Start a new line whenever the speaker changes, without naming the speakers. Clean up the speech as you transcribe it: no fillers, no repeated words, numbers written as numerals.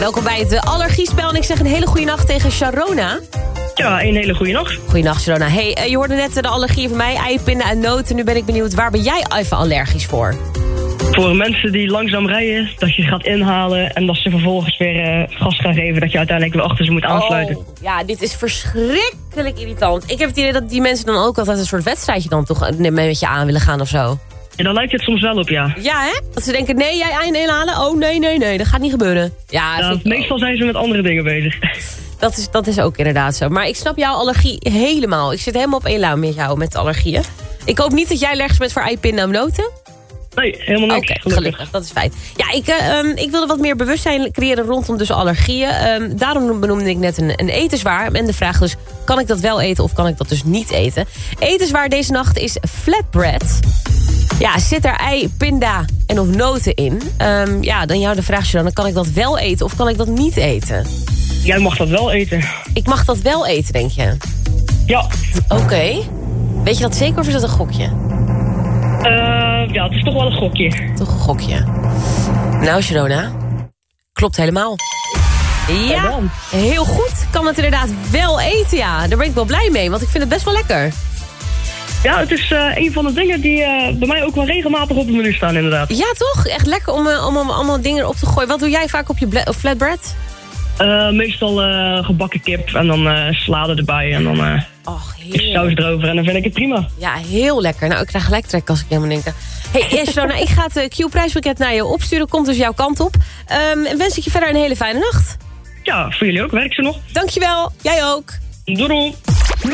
Welkom bij het allergiespel en ik zeg een hele goede nacht tegen Sharona.
Ja, een hele goede nacht.
Goeienacht, Sharona. Hey, je hoorde net de allergieën van mij, ei, pinda en noten. Nu ben ik benieuwd, waar ben jij even allergisch voor?
Voor mensen die langzaam rijden, dat je gaat inhalen en dat ze vervolgens weer gas gaan geven, dat je uiteindelijk weer achter ze moet aansluiten.
Oh, ja, dit is verschrikkelijk irritant. Ik heb het idee dat die mensen dan ook altijd een soort wedstrijdje dan toch met je aan willen gaan of zo.
Ja, daar lijkt het soms wel op, ja.
Ja, hè? Dat ze denken, nee, jij eind inhalen? Oh, nee, dat gaat niet gebeuren. Ja,
meestal zijn ze met andere dingen bezig.
Dat is ook inderdaad zo. Maar ik snap jouw allergie helemaal. Ik zit helemaal op één lijn met jou, met allergieën. Ik hoop niet dat jij allergisch bent voor ei, pinda en noten.
Nee, helemaal niks.
Oké, gelukkig. Dat is fijn. Ja, ik wilde wat meer bewustzijn creëren rondom dus allergieën. Daarom benoemde ik net een etenswaar. En de vraag dus, kan ik dat wel eten of kan ik dat dus niet eten? Etenswaar deze nacht is flatbread. Ja, zit er ei, pinda en of noten in? Dan jou de vraag, dan kan ik dat wel eten of kan ik dat niet eten?
Jij mag dat wel eten.
Ik mag dat wel eten, denk je?
Ja.
Oké. Weet je dat zeker of is dat een gokje?
Ja, het is toch wel een gokje.
Toch een gokje. Nou, Sharona, klopt helemaal. Ja, heel goed. Kan het inderdaad wel eten, ja. Daar ben ik wel blij mee, want ik vind het best wel lekker.
Ja, het is een van de dingen die bij mij ook wel regelmatig op het menu staan, inderdaad.
Ja, toch? Echt lekker om allemaal dingen erop te gooien. Wat doe jij vaak op je flatbread?
Meestal gebakken kip en dan salade erbij en dan saus erover en dan vind ik het prima.
Ja, heel lekker. Nou, ik krijg gelijk trek als ik helemaal denk. Hey, Sharona, ik ga het Q-prijspakket naar je opsturen. Komt dus jouw kant op. En wens ik je verder een hele fijne nacht.
Ja, voor jullie ook. Werk ze nog.
Dankjewel. Jij ook.
Doei.